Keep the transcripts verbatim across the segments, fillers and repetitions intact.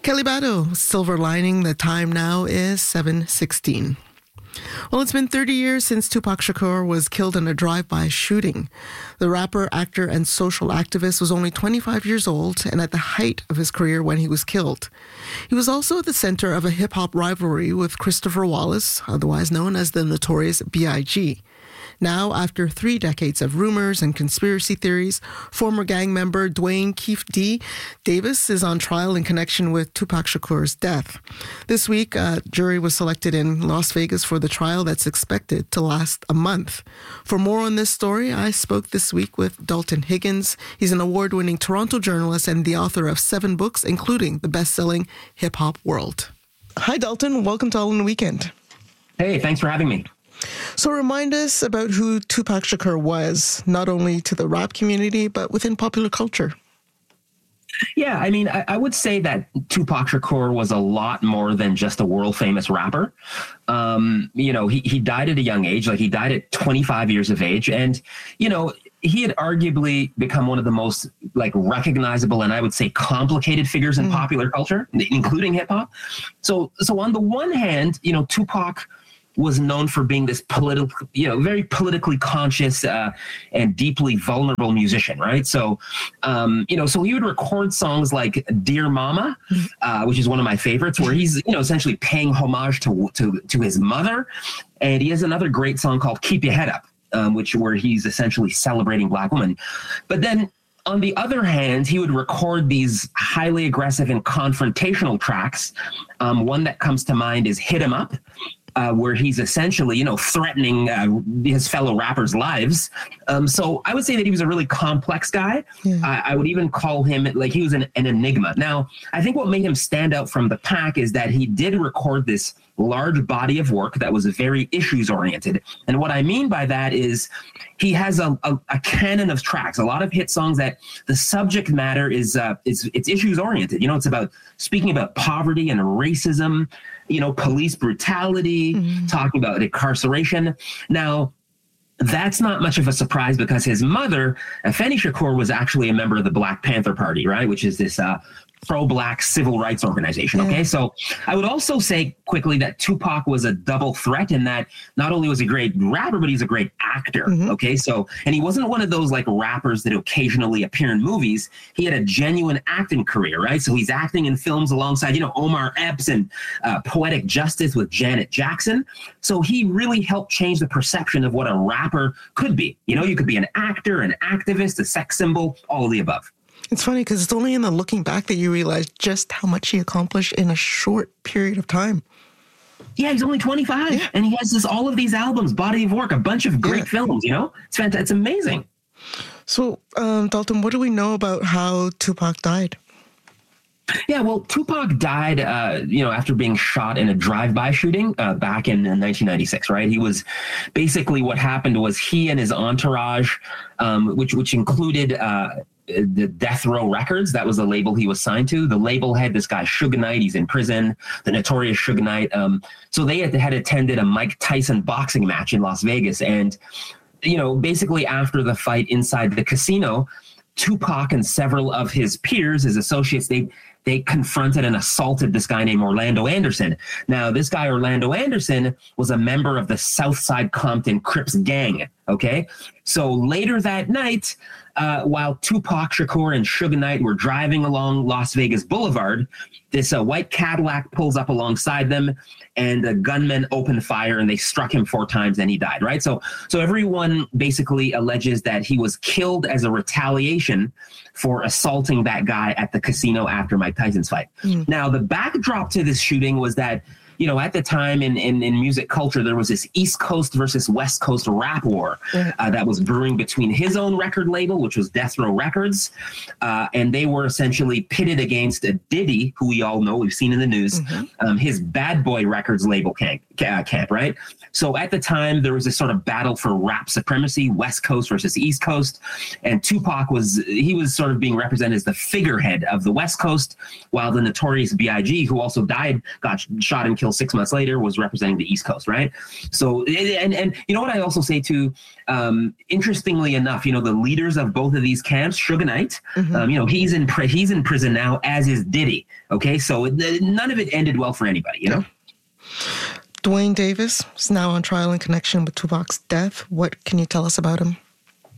Kelly Bado, Silver Lining. The time now is seven sixteen. Well, it's been thirty years since Tupac Shakur was killed in a drive-by shooting. The rapper, actor, and social activist was only twenty-five years old and at the height of his career when he was killed. He was also at the center of a hip-hop rivalry with Christopher Wallace, otherwise known as the Notorious B I G Now, after three decades of rumors and conspiracy theories, former gang member Dwayne Keefe D. Davis is on trial in connection with Tupac Shakur's death. This week, a jury was selected in Las Vegas for the trial that's expected to last a month. For more on this story, I spoke this week with Dalton Higgins. He's an award-winning Toronto journalist and the author of seven books, including the best-selling Hip Hop World. Hi, Dalton. Welcome to All in the Weekend. Hey, thanks for having me. So remind us about who Tupac Shakur was, not only to the rap community, but within popular culture. Yeah, I mean, I, I would say that Tupac Shakur was a lot more than just a world-famous rapper. Um, you know, he, he died at a young age, like he died at twenty-five years of age. And, you know, he had arguably become one of the most, like, recognizable and I would say complicated figures in mm. popular culture, including hip-hop. So, so on the one hand, you know, Tupac was known for being this political, you know, very politically conscious uh, and deeply vulnerable musician, right? So, um, you know, so he would record songs like "Dear Mama," uh, which is one of my favorites, where he's, you know, essentially paying homage to to to his mother, and he has another great song called "Keep Your Head Up," um, which where he's essentially celebrating Black women. But then, on the other hand, he would record these highly aggressive and confrontational tracks. Um, one that comes to mind is "Hit 'Em Up," Uh, where he's essentially, you know, threatening uh, his fellow rappers' lives. Um, so I would say that he was a really complex guy. Yeah. I, I would even call him, like, he was an, an enigma. Now, I think what made him stand out from the pack is that he did record this large body of work that was very issues-oriented. And what I mean by that is he has a, a, a canon of tracks, a lot of hit songs that the subject matter is uh, is it's issues-oriented. You know, it's about speaking about poverty and racism, you know, police brutality, mm-hmm. talking about incarceration. Now, that's not much of a surprise because his mother, Afeni Shakur, was actually a member of the Black Panther Party, right? Which is this uh, pro-Black civil rights organization, okay? Yeah. So I would also say quickly that Tupac was a double threat in that not only was he a great rapper, but he's a great actor, mm-hmm. okay? So, and he wasn't one of those like rappers that occasionally appear in movies. He had a genuine acting career, right? So he's acting in films alongside, you know, Omar Epps and uh, Poetic Justice with Janet Jackson. So he really helped change the perception of what a rapper could be. You know, you could be an actor, an activist, a sex symbol, all of the above. It's funny because it's only in the looking back that you realize just how much he accomplished in a short period of time. Yeah, he's only twenty-five, yeah. and he has this all of these albums, body of work, a bunch of great yeah. films. You know, it's fantastic. It's amazing. So, um, Dalton, what do we know about how Tupac died? Yeah, well, Tupac died, uh, you know, after being shot in a drive-by shooting uh, back in nineteen ninety-six, right? He was basically what happened was he and his entourage, um, which which included uh, the Death Row Records. That was the label he was signed to. The label had this guy, Suge Knight. He's in prison, the notorious Suge Knight. Um, so they had, had attended a Mike Tyson boxing match in Las Vegas. And, you know, basically after the fight inside the casino, Tupac and several of his peers, his associates, they they confronted and assaulted this guy named Orlando Anderson. Now, this guy, Orlando Anderson, was a member of the Southside Compton Crips gang, okay? So later that night, uh, while Tupac Shakur and Suge Knight were driving along Las Vegas Boulevard, this uh, white Cadillac pulls up alongside them, and the gunmen opened fire, and they struck him four times, and he died, right? So, so everyone basically alleges that he was killed as a retaliation for assaulting that guy at the casino after Mike Tyson's fight. Mm. Now, the backdrop to this shooting was that, you know, at the time in, in, in music culture, there was this East Coast versus West Coast rap war uh, that was brewing between his own record label, which was Death Row Records, uh, and they were essentially pitted against Diddy, who we all know, we've seen in the news, mm-hmm. um, his Bad Boy Records label camp, uh, camp, right? So at the time, there was this sort of battle for rap supremacy, West Coast versus East Coast, and Tupac was, he was sort of being represented as the figurehead of the West Coast, while the notorious B I G, who also died, got shot and killed until six months later was representing the East Coast, right? So, and and you know what I also say too, um, interestingly enough, you know, the leaders of both of these camps, Suge Knight, mm-hmm. um, you know, he's in pri- he's in prison now, as is Diddy. Okay, so it, none of it ended well for anybody, you know. Duane Davis is now on trial in connection with Tupac's death. What can you tell us about him?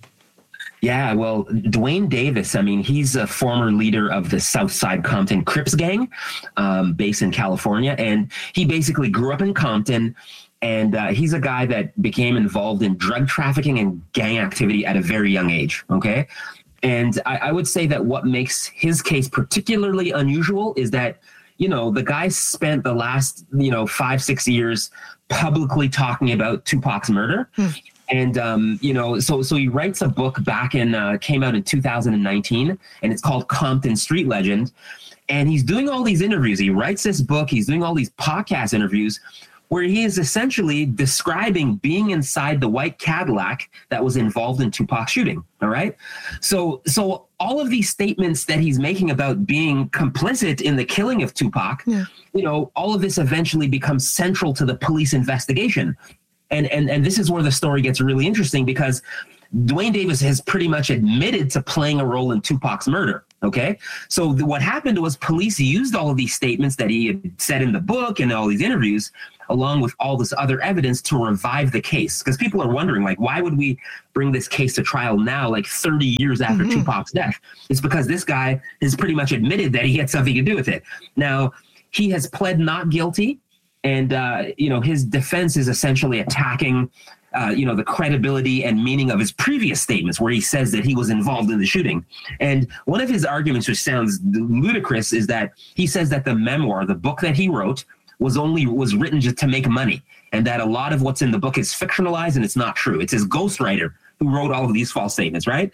Yeah, well, Duane Davis, I mean, he's a former leader of the Southside Compton Crips gang, um, based in California. And he basically grew up in Compton. And uh, he's a guy that became involved in drug trafficking and gang activity at a very young age. Okay. And I, I would say that what makes his case particularly unusual is that, you know, the guy spent the last, you know, five, six years publicly talking about Tupac's murder. Hmm. And, um, you know, so so he writes a book back in, uh, came out in two thousand nineteen, and it's called Compton Street Legend. And he's doing all these interviews. He writes this book. He's doing all these podcast interviews where he is essentially describing being inside the white Cadillac that was involved in Tupac's shooting. All right. So so all of these statements that he's making about being complicit in the killing of Tupac, yeah. you know, all of this eventually becomes central to the police investigation. And, and and this is where the story gets really interesting, because Duane Davis has pretty much admitted to playing a role in Tupac's murder. OK, so th- what happened was police used all of these statements that he had said in the book and all these interviews, along with all this other evidence, to revive the case. Because people are wondering, like, why would we bring this case to trial now, like thirty years after mm-hmm. Tupac's death? It's because this guy has pretty much admitted that he had something to do with it. Now, he has pled not guilty. And, uh, you know, his defense is essentially attacking, uh, you know, the credibility and meaning of his previous statements, where he says that he was involved in the shooting. And one of his arguments, which sounds ludicrous, is that he says that the memoir, the book that he wrote, was only was written just to make money, and that a lot of what's in the book is fictionalized and it's not true. It's his ghostwriter who wrote all of these false statements, right?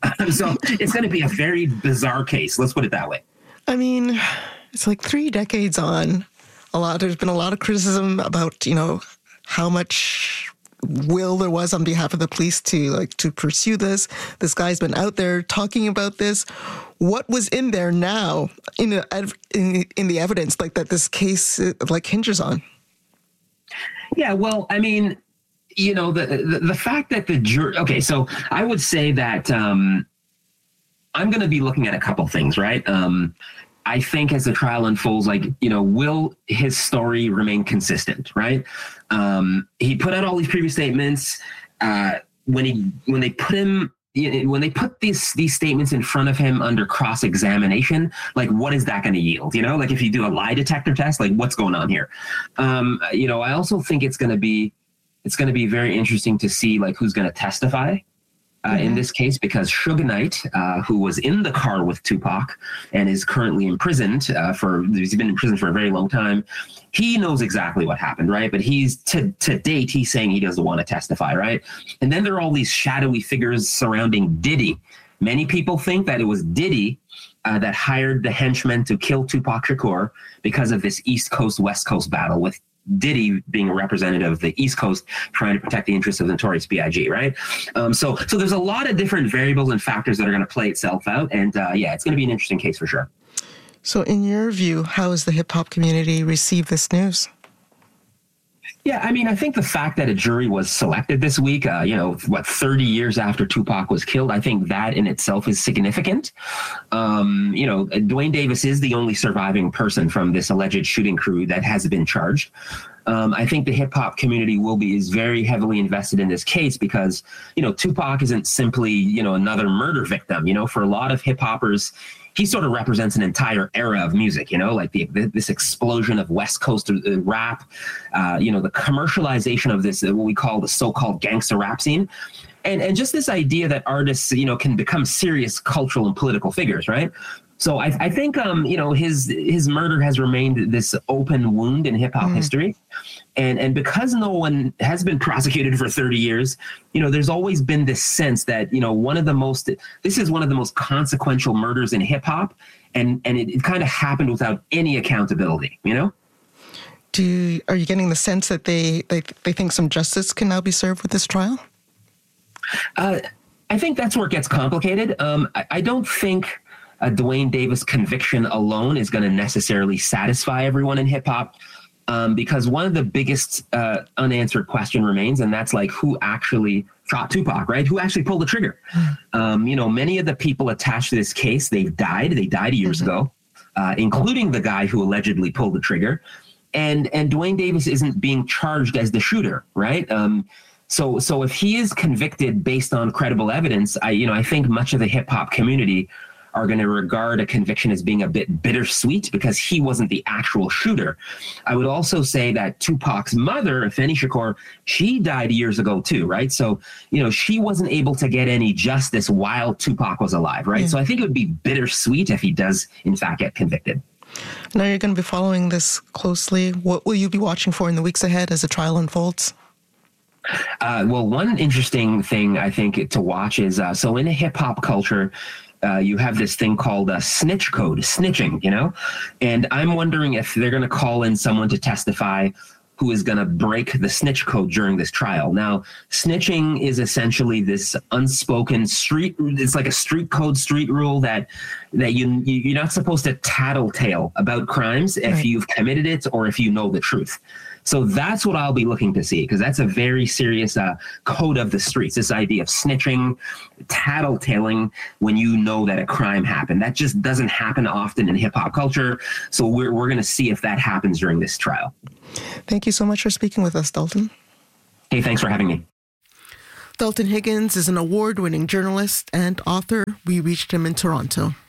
So it's going to be a very bizarre case. Let's put it that way. I mean, it's like three decades on. A lot. There's been a lot of criticism about, you know, how much will there was on behalf of the police to like to pursue this. This guy's been out there talking about this. What was in there now in the, in, in the evidence like that this case like hinges on? Yeah, well, I mean, you know, the the, the fact that the jury. Okay, so I would say that um, I'm going to be looking at a couple things, right? Um, I think as the trial unfolds, like, you know, will his story remain consistent, right? Um, he put out all these previous statements. Uh, when he when they put him when they put these these statements in front of him under cross-examination, like, what is that going to yield? You know, like if you do a lie detector test, like what's going on here? Um, you know, I also think it's going to be it's going to be very interesting to see like who's going to testify. Uh, mm-hmm. In this case, because Suge Knight, uh, who was in the car with Tupac and is currently imprisoned uh, for, he's been in prison for a very long time. He knows exactly what happened, right? But he's, to, to date, he's saying he doesn't want to testify, right? And then there are all these shadowy figures surrounding Diddy. Many people think that it was Diddy uh, that hired the henchmen to kill Tupac Shakur because of this East Coast, West Coast battle, with Diddy being a representative of the East Coast trying to protect the interests of the Notorious B I G, right? Um, so so there's a lot of different variables and factors that are going to play itself out. And uh, yeah, it's going to be an interesting case for sure. So in your view, how has the hip-hop community received this news? Yeah, I mean, I think the fact that a jury was selected this week, uh, you know, what, thirty years after Tupac was killed, I think that in itself is significant. Um, you know, Duane Davis is the only surviving person from this alleged shooting crew that has been charged. Um, I think the hip hop community will be is very heavily invested in this case because, you know, Tupac isn't simply, you know, another murder victim. You know, for a lot of hip hoppers, he sort of represents an entire era of music, you know, like the, the, this explosion of West Coast uh, rap, uh, you know, the commercialization of this, uh, what we call the so-called gangster rap scene. And, and just this idea that artists, you know, can become serious cultural and political figures, right? So I, I think, um, you know, his his murder has remained this open wound in hip hop mm. history. And and because no one has been prosecuted for thirty years, you know, there's always been this sense that, you know, one of the most this is one of the most consequential murders in hip hop. And, and it, it kind of happened without any accountability, you know? Do you, are you getting the sense that they, they, they think some justice can now be served with this trial? Uh, I think that's where it gets complicated. Um, I, I don't think a Duane Davis conviction alone is going to necessarily satisfy everyone in hip hop. Um, because one of the biggest uh, unanswered question remains, and that's like who actually shot Tupac, right? Who actually pulled the trigger? Um, you know, many of the people attached to this case, they've died. They died years mm-hmm. ago, uh, including the guy who allegedly pulled the trigger. And and Duane Davis isn't being charged as the shooter, right? Um, so so if he is convicted based on credible evidence, I you know I think much of the hip hop community are going to regard a conviction as being a bit bittersweet because he wasn't the actual shooter. I would also say that Tupac's mother, Afeni Shakur, she died years ago too, right? So, you know, she wasn't able to get any justice while Tupac was alive, right? Yeah. So I think it would be bittersweet if he does, in fact, get convicted. Now you're going to be following this closely. What will you be watching for in the weeks ahead as the trial unfolds? Uh, well, one interesting thing I think to watch is, uh, so in a hip hop culture, Uh, you have this thing called a snitch code, snitching, you know, and I'm wondering if they're going to call in someone to testify who is going to break the snitch code during this trial. Now, snitching is essentially this unspoken street. It's like a street code, street rule that that you, you you're not supposed to tattletale about crimes if right. you've committed it or if you know the truth. So that's what I'll be looking to see, because that's a very serious uh, code of the streets, this idea of snitching, tattletaling when you know that a crime happened. That just doesn't happen often in hip-hop culture. So we're, we're going to see if that happens during this trial. Thank you so much for speaking with us, Dalton. Hey, thanks for having me. Dalton Higgins is an award-winning journalist and author. We reached him in Toronto.